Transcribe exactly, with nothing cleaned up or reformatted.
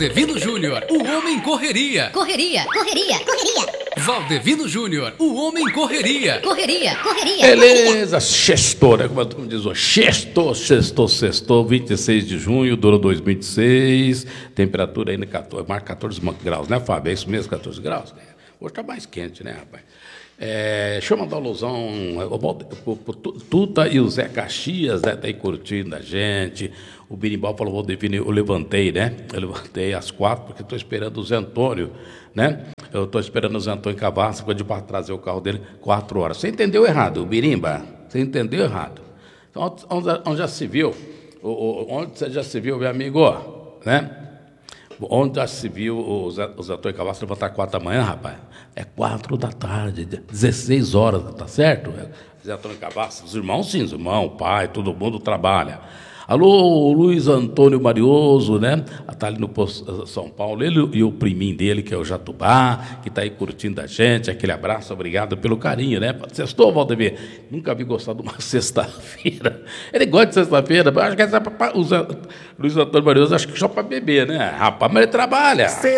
Valdevino Júnior, o homem correria. Correria, correria, correria. Valdevino Júnior, o homem correria. Correria, correria. Beleza, sextou, né? Como, como diz o sextou, sextou, sextou, vinte e seis de junho, do ano dois mil e vinte e seis, temperatura ainda quatorze, marca quatorze graus, né, Fábio? É isso mesmo, quatorze graus? Hoje está mais quente, né, rapaz? É, deixa eu mandar um alusão o Tuta e o Zé Caxias, né? Tá aí curtindo a gente. O Birimbau falou, Valdevino, eu levantei, né? Eu levantei às quatro, porque estou esperando o Zé Antônio, né? Eu estou esperando o Zé Antônio Cavassa, quando para trazer o carro dele, quatro horas. Você entendeu errado, Birimba? Você entendeu errado. Então, onde, onde já se viu, onde você já se viu, meu amigo, né? Onde já se viu o Zé, o Zé Antônio Cavassa levantar quatro da manhã, rapaz? É quatro da tarde, dezesseis horas, tá certo? Zé Antônio Cavassa, os irmãos, sim, os irmãos, o pai, todo mundo trabalha. Alô, Luiz Antônio Marioso, né? Está ali no posto São Paulo, ele e o priminho dele, que é o Jatubá, que está aí curtindo a gente. Aquele abraço, obrigado pelo carinho, né? Sextou, Valdemir? Nunca vi gostar de uma sexta-feira. Ele gosta de sexta-feira, acho que é para o Luiz Antônio Marioso, acho que só para beber, né? Rapaz, mas ele trabalha.